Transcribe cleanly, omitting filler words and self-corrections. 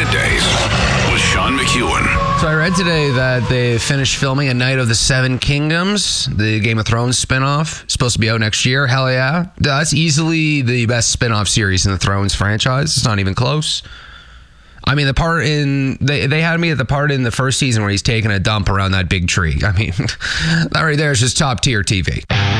Middays with Sean McEwen. So I read today that they finished filming A Night of the Seven Kingdoms, the Game of Thrones spinoff. It's supposed to be out next year. Hell yeah. That's easily the best spinoff series in the Thrones franchise. It's not even close. I mean, the part in... They had me at the part in the first season where he's taking a dump around that big tree. I mean, that right there is just top tier TV.